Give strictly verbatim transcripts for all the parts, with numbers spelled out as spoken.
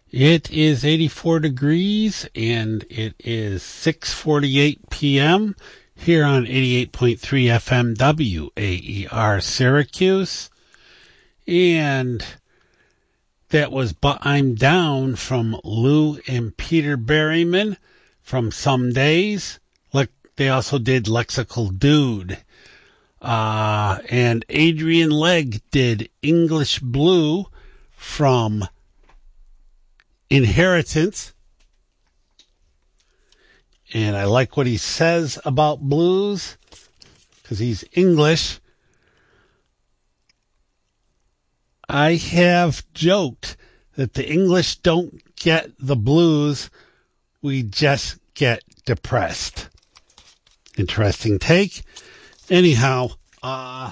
It is eighty-four degrees, and it is six forty-eight p.m. here on eighty-eight point three F M W A E R Syracuse. And that was But I'm Down from Lou and Peter Berryman from Some Days. Like they also did Lexical Dude. Uh, and Adrian Legg did English Blue from Inheritance. And I like what he says about blues because he's English. I have joked that the English don't get the blues, we just get depressed. Interesting take. Anyhow, uh,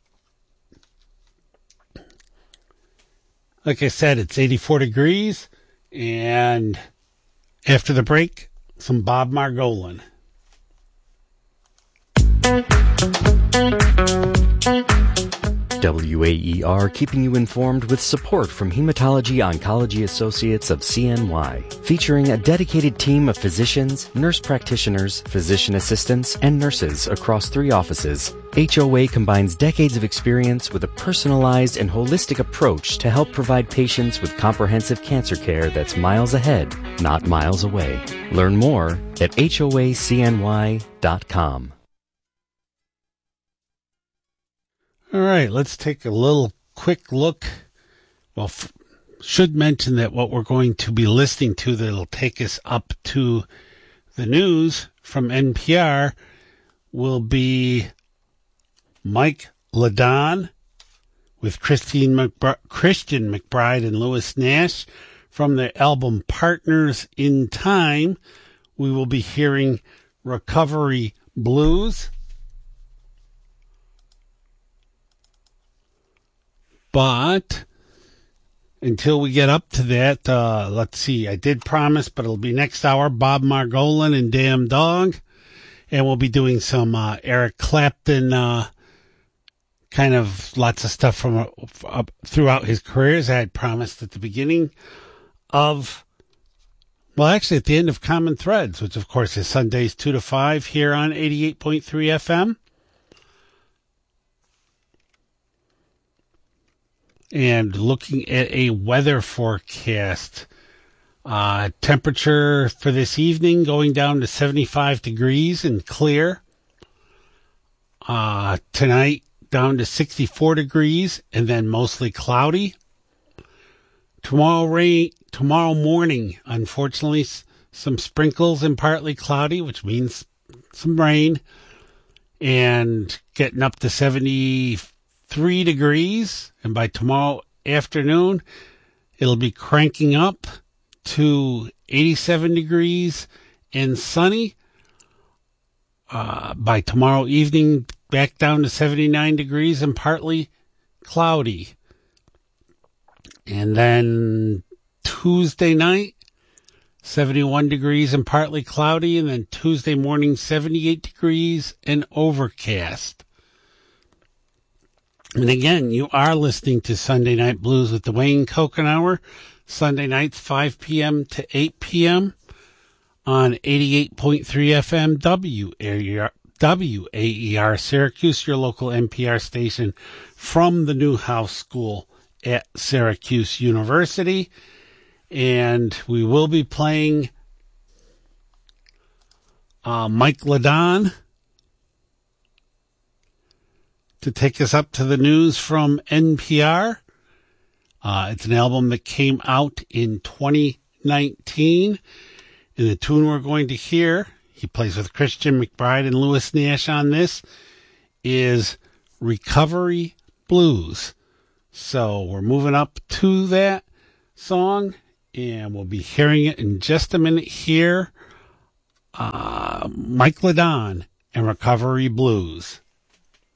like I said, it's eighty-four degrees, and after the break, some Bob Margolin. W A E R keeping you informed with support from Hematology Oncology Associates of C N Y, featuring a dedicated team of physicians, nurse practitioners, physician assistants, and nurses across three offices. H O A combines decades of experience with a personalized and holistic approach to help provide patients with comprehensive cancer care that's miles ahead, not miles away. Learn more at H O A C N Y dot com. All right, let's take a little quick look. Well, f- should mention that what we're going to be listening to that'll take us up to the news from N P R will be Mike Ladon with Christine McBri- Christian McBride and Louis Nash from their album Partners in Time. We will be hearing Recovery Blues. But until we get up to that, uh, let's see, I did promise, but it'll be next hour, Bob Margolin and Damn Dog. And we'll be doing some uh, Eric Clapton, uh, kind of lots of stuff from uh, uh, throughout his career, as I had promised at the beginning of, well, actually at the end of Common Threads, which of course is Sundays two to five here on eighty-eight point three F M. And looking at a weather forecast, uh, temperature for this evening going down to seventy-five degrees and clear. Uh, tonight down to sixty-four degrees and then mostly cloudy. Tomorrow rain, tomorrow morning, unfortunately, some sprinkles and partly cloudy, which means some rain, and getting up to seventy-three degrees. And by tomorrow afternoon, it'll be cranking up to eighty-seven degrees and sunny. Uh, by tomorrow evening, back down to seventy-nine degrees and partly cloudy. And then Tuesday night, seventy-one degrees and partly cloudy. And then Tuesday morning, seventy-eight degrees and overcast. And again, you are listening to Sunday Night Blues with the Wayne Kokenauer, Sunday nights five p.m. to eight p.m. on eighty-eight point three F M W A E R Syracuse, your local N P R station from the Newhouse School at Syracuse University. And we will be playing uh, Mike Ladon to take us up to the news from N P R. Uh, it's an album that came out in twenty nineteen. And the tune we're going to hear, he plays with Christian McBride and Louis Nash on this, is Recovery Blues. So we're moving up to that song, and we'll be hearing it in just a minute here. Uh, Mike Ladon and Recovery Blues.